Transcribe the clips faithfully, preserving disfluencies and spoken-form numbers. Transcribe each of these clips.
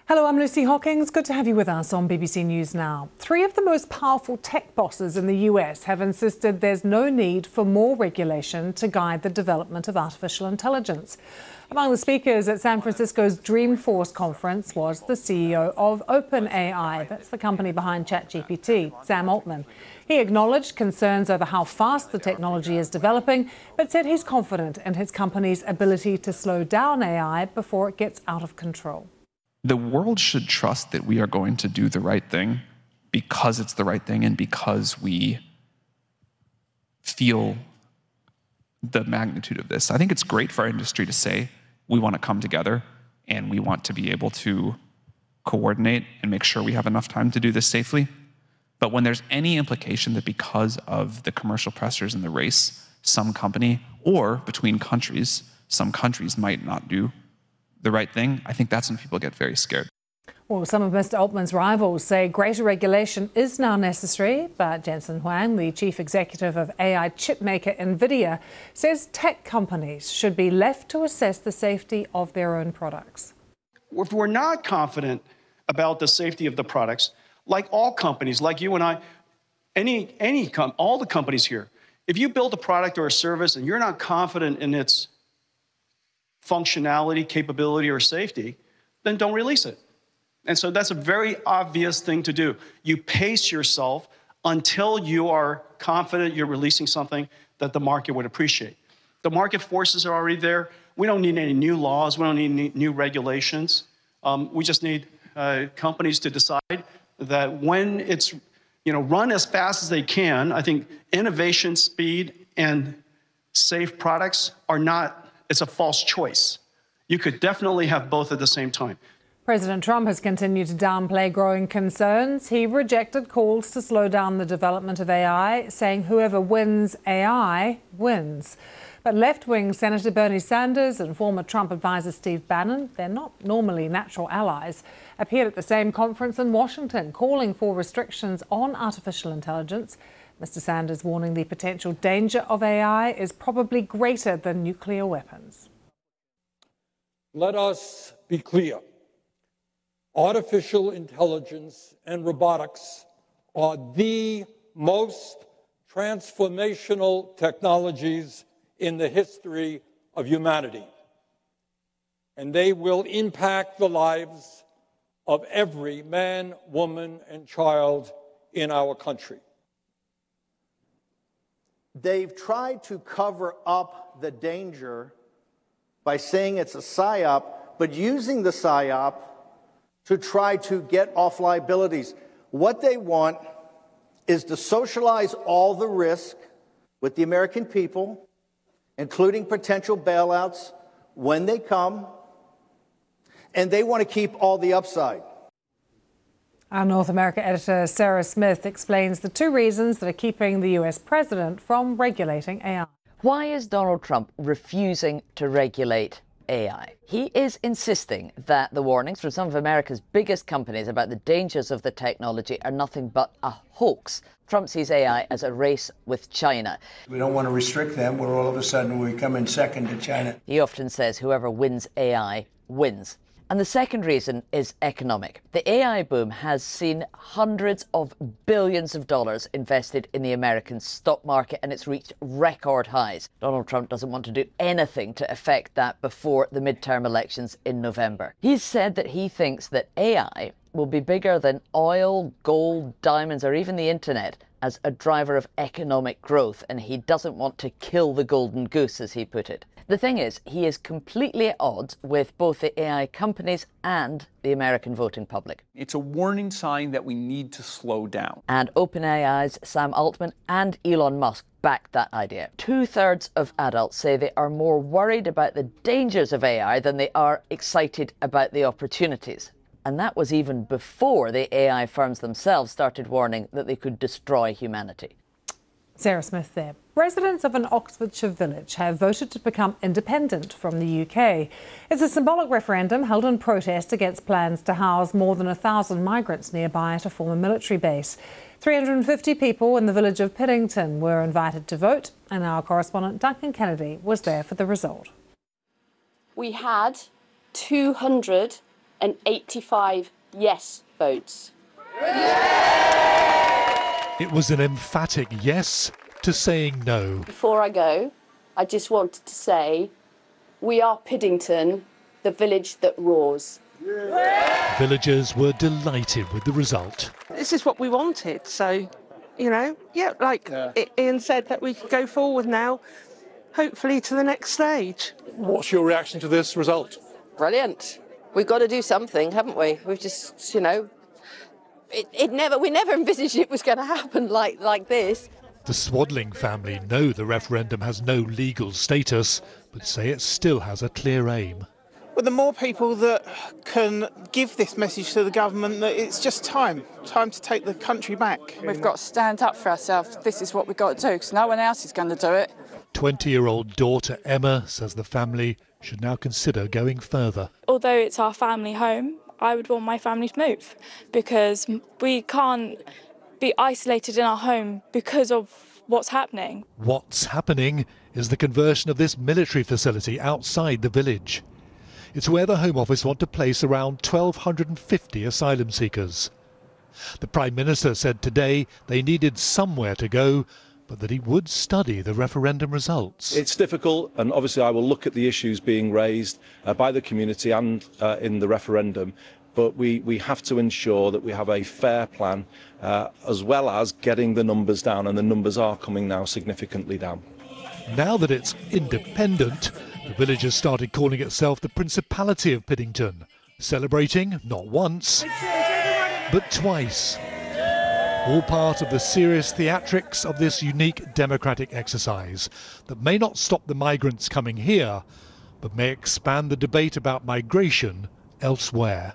Hello, I'm Lucy Hawkins. Good to have you with us on B B C News Now. Three of the most powerful tech bosses in the U S have insisted there's no need for more regulation to guide the development of artificial intelligence. Among the speakers at San Francisco's Dreamforce conference was the C E O of OpenAI, that's the company behind ChatGPT, Sam Altman. He acknowledged concerns over how fast the technology is developing, but said he's confident in his company's ability to slow down A I before it gets out of control. The world should trust that we are going to do the right thing because it's the right thing and because we feel the magnitude of this. I think it's great for our industry to say we want to come together and we want to be able to coordinate and make sure we have enough time to do this safely. But when there's any implication that because of the commercial pressures in the race, some company or between countries, some countries might not do the right thing, I think that's when people get very scared. Well, some of Mister Altman's rivals say greater regulation is now necessary, but Jensen Huang, the chief executive of A I chipmaker NVIDIA, says tech companies should be left to assess the safety of their own products. If we're not confident about the safety of the products, like all companies, like you and I, any, any com all the companies here, if you build a product or a service and you're not confident in its functionality, capability, or safety, then don't release it. And so that's a very obvious thing to do. You pace yourself until you are confident you're releasing something that the market would appreciate. The market forces are already there. We don't need any new laws. We don't need any new regulations. Um, we just need uh, companies to decide that when it's, you know, run as fast as they can. I think innovation, speed, and safe products are not, it's a false choice. You could definitely have both at the same time. President Trump has continued to downplay growing concerns. He rejected calls to slow down the development of A I, saying whoever wins A I wins. But left-wing Senator Bernie Sanders and former Trump advisor Steve Bannon, they're not normally natural allies, appeared at the same conference in Washington, calling for restrictions on artificial intelligence. Mister Sanders warning the potential danger of A I is probably greater than nuclear weapons. Let us be clear. Artificial intelligence and robotics are the most transformational technologies in the history of humanity, and they will impact the lives of every man, woman, and child in our country. They've tried to cover up the danger by saying it's a psyop, but using the psyop to try to get off liabilities. What they want is to socialize all the risk with the American people, including potential bailouts when they come, and they want to keep all the upside. Our North America editor Sarah Smith explains the two reasons that are keeping the U S president from regulating A I. Why is Donald Trump refusing to regulate A I? He is insisting that the warnings from some of America's biggest companies about the dangers of the technology are nothing but a hoax. Trump sees A I as a race with China. We don't want to restrict them where all of a sudden we come in second to China. He often says whoever wins A I wins. And the second reason is economic. The A I boom has seen hundreds of billions of dollars invested in the American stock market, and it's reached record highs. Donald Trump doesn't want to do anything to affect that before the midterm elections in November. He's said that he thinks that A I will be bigger than oil, gold, diamonds, or even the internet as a driver of economic growth, and he doesn't want to kill the golden goose, as he put it. The thing is, he is completely at odds with both the A I companies and the American voting public. It's a warning sign that we need to slow down. And OpenAI's Sam Altman and Elon Musk backed that idea. Two-thirds of adults say they are more worried about the dangers of A I than they are excited about the opportunities. And that was even before the A I firms themselves started warning that they could destroy humanity. Sarah Smith there. Residents of an Oxfordshire village have voted to become independent from the U K. It's a symbolic referendum held in protest against plans to house more than a thousand migrants nearby at a former military base. three hundred fifty people in the village of Piddington were invited to vote, and our correspondent Duncan Kennedy was there for the result. We had two hundred and eighty-five yes votes. It was an emphatic yes to saying no. Before I go, I just wanted to say, we are Piddington, the village that roars. Villagers were delighted with the result. This is what we wanted, so, you know, yeah, like yeah. Ian said, that we could go forward now, hopefully to the next stage. What's your reaction to this result? Brilliant. We've got to do something, haven't we? We've just, you know, it, it never, we never envisaged it was going to happen like, like this. The Swadling family know the referendum has no legal status, but say it still has a clear aim. Well, the more people that can give this message to the government that it's just time, time to take the country back. We've got to stand up for ourselves. This is what we've got to do, because no one else is going to do it. twenty-year-old daughter Emma says the family should now consider going further. Although it's our family home, I would want my family to move, because we can't be isolated in our home because of what's happening. What's happening is the conversion of this military facility outside the village. It's where the Home Office want to place around twelve fifty asylum seekers. The Prime Minister said today they needed somewhere to go, but that he would study the referendum results. It's difficult, and obviously I will look at the issues being raised uh, by the community and uh, in the referendum, but we, we have to ensure that we have a fair plan, uh, as well as getting the numbers down, and the numbers are coming now significantly down. Now that it's independent, the village has started calling itself the Principality of Piddington, celebrating not once, but twice. All part of the serious theatrics of this unique democratic exercise that may not stop the migrants coming here, but may expand the debate about migration elsewhere.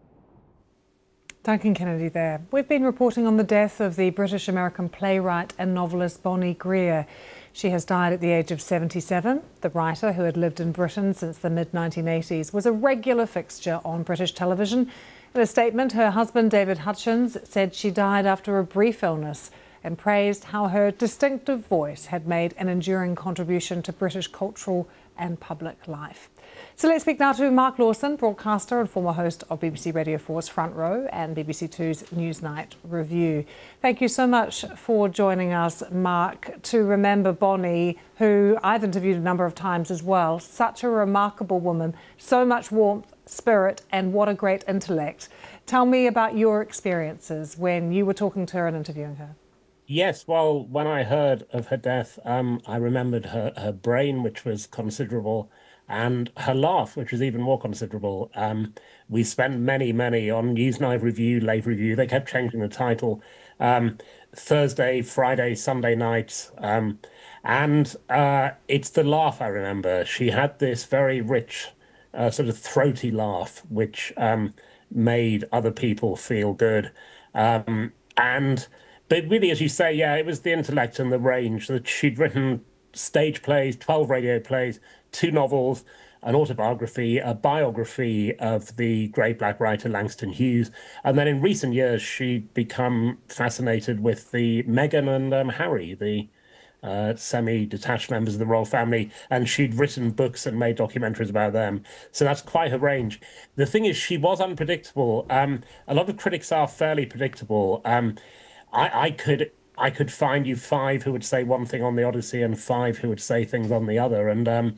Duncan Kennedy there. We've been reporting on the death of the British-American playwright and novelist Bonnie Greer. She has died at the age of seventy-seven. The writer, who had lived in Britain since the mid nineteen eighties, was a regular fixture on British television. In a statement, her husband, David Hutchins, said she died after a brief illness and praised how her distinctive voice had made an enduring contribution to British cultural and public life. So let's speak now to Mark Lawson, broadcaster and former host of B B C Radio four's Front Row and B B C two's Newsnight Review. Thank you so much for joining us, Mark, to remember Bonnie, who I've interviewed a number of times as well. Such a remarkable woman, so much warmth, spirit, and what a great intellect. Tell me about your experiences when you were talking to her and interviewing her. Yes, well, when I heard of her death, um, I remembered her, her brain, which was considerable, and her laugh, which was even more considerable. Um, we spent many, many on Newsnight Review, Late Review. They kept changing the title. Um, Thursday, Friday, Sunday nights. Um, and uh, it's the laugh I remember. She had this very rich, uh, sort of throaty laugh, which um, made other people feel good. Um, and... But really, as you say, yeah, it was the intellect and the range that she'd written stage plays, twelve radio plays, two novels, an autobiography, a biography of the great black writer Langston Hughes. And then in recent years, she'd become fascinated with the Meghan and um, Harry, the uh, semi-detached members of the royal family. And she'd written books and made documentaries about them. So that's quite a range. The thing is, she was unpredictable. Um, a lot of critics are fairly predictable. Um, I, I could I could find you five who would say one thing on the Odyssey and five who would say things on the other. And um,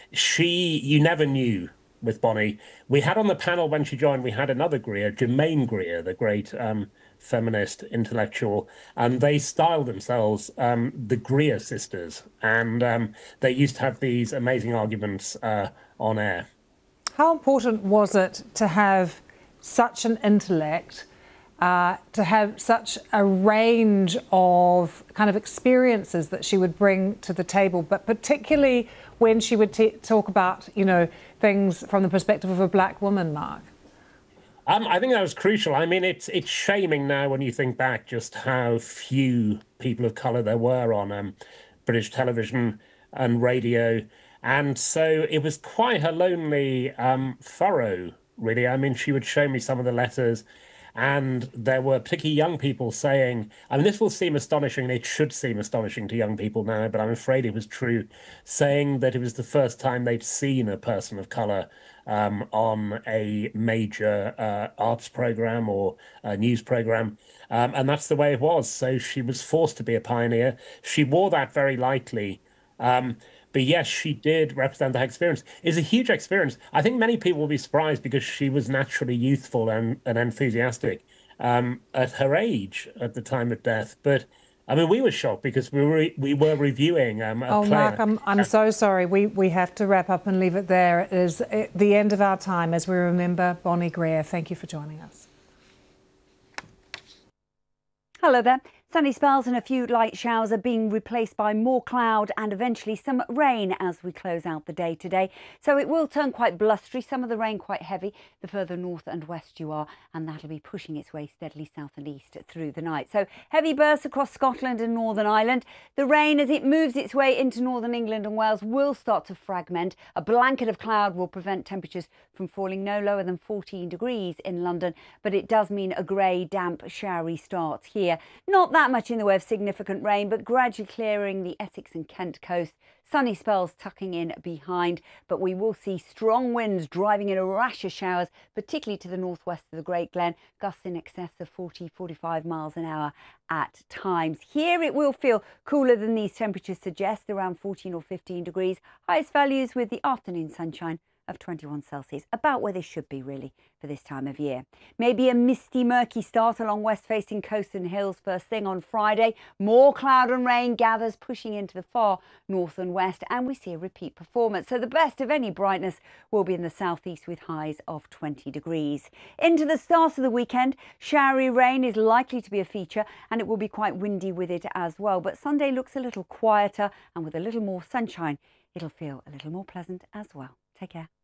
she, you never knew with Bonnie. We had on the panel when she joined, we had another Greer, Germaine Greer, the great um, feminist intellectual, and they styled themselves um, the Greer sisters. And um, they used to have these amazing arguments uh, on air. How important was it to have such an intellect, Uh, to have such a range of kind of experiences that she would bring to the table, but particularly when she would t- talk about, you know, things from the perspective of a black woman, Mark? Um, I think that was crucial. I mean, it's it's shaming now when you think back just how few people of colour there were on um, British television and radio. And so it was quite a lonely um, furrow, really. I mean, she would show me some of the letters, and there were particularly young people saying, I mean, this will seem astonishing, it should seem astonishing to young people now, but I'm afraid it was true, saying that it was the first time they'd seen a person of colour um, on a major uh, arts program or a news program. Um, and that's the way it was. So she was forced to be a pioneer. She wore that very lightly. Um, but yes, she did represent that experience. It's a huge experience. I think many people will be surprised because she was naturally youthful and, and enthusiastic um, at her age at the time of death. But I mean, we were shocked because we were we were reviewing um, a Oh, player. Mark, I'm, I'm so sorry. We, we have to wrap up and leave it there. It is at the end of our time as we remember Bonnie Greer. Thank you for joining us. Hello there. Sunny spells and a few light showers are being replaced by more cloud and eventually some rain as we close out the day today. So it will turn quite blustery, some of the rain quite heavy the further north and west you are, and that'll be pushing its way steadily south and east through the night. So heavy bursts across Scotland and Northern Ireland. The rain, as it moves its way into northern England and Wales, will start to fragment. A blanket of cloud will prevent temperatures from falling no lower than fourteen degrees in London, but it does mean a grey, damp, showery start here. Not that much in the way of significant rain, but gradually clearing the Essex and Kent coast. Sunny spells tucking in behind, but we will see strong winds driving in a rash of showers, particularly to the northwest of the Great Glen, gusts in excess of forty, forty-five miles an hour at times. Here it will feel cooler than these temperatures suggest, around fourteen or fifteen degrees. Highest values with the afternoon sunshine of twenty-one Celsius, about where they should be really for this time of year. Maybe a misty, murky start along west-facing coasts and hills first thing on Friday. More cloud and rain gathers, pushing into the far north and west, and we see a repeat performance. So the best of any brightness will be in the southeast with highs of twenty degrees. Into the start of the weekend, showery rain is likely to be a feature, and it will be quite windy with it as well. But Sunday looks a little quieter, and with a little more sunshine, it'll feel a little more pleasant as well. Take care.